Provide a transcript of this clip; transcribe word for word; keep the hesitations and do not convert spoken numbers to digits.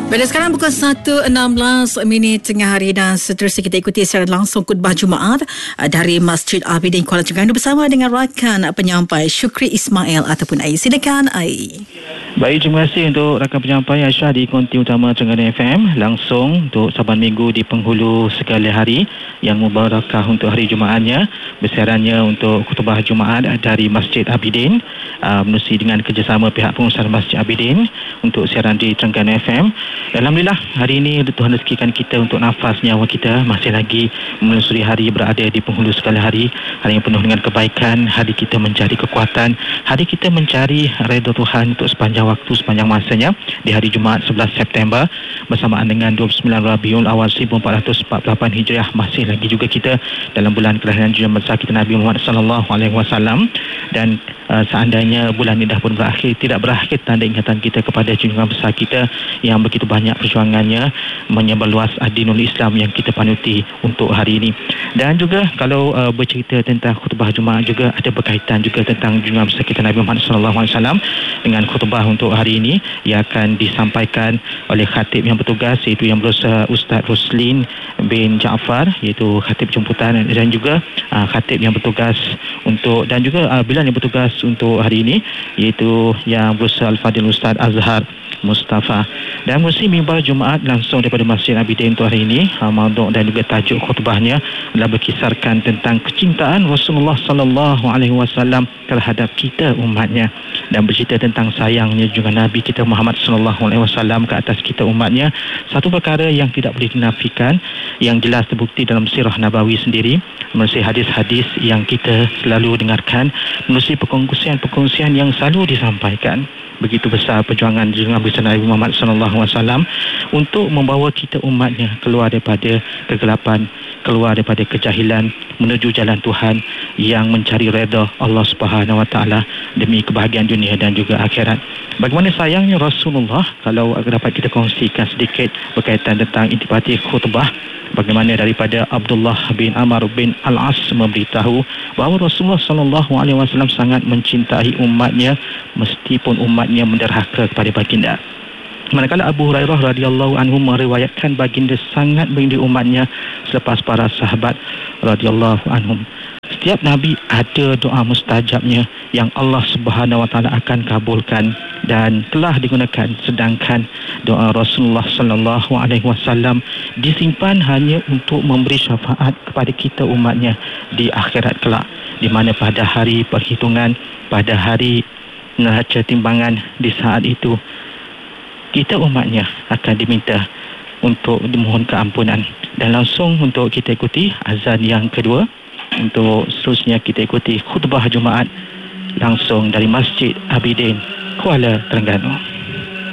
Pada sekarang pukul satu enam belas minit tengah hari dan seterusnya kita ikuti secara langsung khutbah Jumaat dari Masjid Abidin Kuala Terengganu bersama dengan rakan penyampai Syukri Ismail ataupun Ai. Silakan Ai. Baik, terima kasih untuk rakan penyampai Aisyah di Konti Utama Terengganu F M langsung untuk Saban Minggu di penghulu segala hari yang mubarakah untuk hari Jumaatnya. Bersiarannya untuk khutbah Jumaat dari Masjid Abidin uh, menerusi dengan kerjasama pihak pengurusan Masjid Abidin untuk siaran di Terengganu F M. Alhamdulillah, hari ini Tuhan rezekikan kita untuk nafas nyawa kita masih lagi menelusuri hari berada di penghulu segala hari. Hari yang penuh dengan kebaikan, hari kita mencari kekuatan, hari kita mencari redha Tuhan untuk sepanjang waktu, sepanjang masanya. Di hari Jumaat sebelas September bersamaan dengan dua puluh sembilan Rabiul Awal seribu empat ratus empat puluh lapan Hijriah, masih lagi juga kita dalam bulan kelahiran junjungan besar kita Nabi Muhammad sallallahu alaihi wasallam. Dan uh, seandainya bulan ini dah pun berakhir, tidak berakhir tanda ingatan kita kepada junjungan besar kita yang begitu banyak perjuangannya menyebarluas adinul Islam yang kita panuti untuk hari ini. Dan juga kalau uh, bercerita tentang khutbah Jumaat juga ada berkaitan juga tentang junjungan besar kita Nabi Muhammad sallallahu alaihi wasallam dengan khutbah untuk hari ini yang akan disampaikan oleh khatib yang bertugas, iaitu yang berusaha Ustaz Roslin bin Jaafar, iaitu khatib jemputan, dan juga uh, khatib yang bertugas untuk dan juga uh, bilan yang bertugas untuk hari ini, iaitu yang berusaha Al-Fadil Ustaz Azhar Mustafa. Dan musim mimbar Jumaat langsung daripada Masjid Abidin untuk hari ini, uh, maudhu' dan juga tajuk khutbahnya adalah berkisarkan tentang kecintaan Rasulullah sallallahu alaihi wasallam terhadap kita umatnya, dan bercerita tentang sayangnya juga Nabi kita Muhammad sallallahu alaihi wasallam ke atas kita umatnya. Satu perkara yang tidak boleh dinafikan, yang jelas terbukti dalam sirah Nabawi sendiri, melalui hadis-hadis yang kita selalu dengarkan, melalui perkongsian-perkongsian yang selalu disampaikan. Begitu besar perjuangan junjungan besar Nabi Muhammad sallallahu alaihi wasallam untuk membawa kita umatnya keluar daripada kegelapan, keluar daripada kejahilan, menuju jalan Tuhan yang mencari redha Allah Subhanahu wa taala demi kebahagiaan dunia dan juga akhirat. Bagaimana sayangnya Rasulullah, kalau dapat kita kongsikan sedikit berkaitan tentang intipati khutbah, bagaimana daripada Abdullah bin Amr bin Al-As memberitahu bahawa Rasulullah sallallahu alaihi wasallam sangat mencintai umatnya meskipun umatnya menderhaka kepada baginda. Manakala Abu Hurairah radhiyallahu anhu meriwayatkan baginda sangat merindu umatnya selepas para sahabat radhiyallahu anhum. Setiap Nabi ada doa mustajabnya yang Allah Subhanahu wa taala akan kabulkan dan telah digunakan, sedangkan doa Rasulullah sallallahu alaihi wasallam disimpan hanya untuk memberi syafaat kepada kita umatnya di akhirat kelak, di mana pada hari perhitungan, pada hari neraca timbangan, di saat itu kita umatnya akan diminta untuk dimohon keampunan. Dan langsung untuk kita ikuti azan yang kedua. Untuk seterusnya kita ikuti khutbah Jumaat langsung dari Masjid Abidin Kuala Terengganu.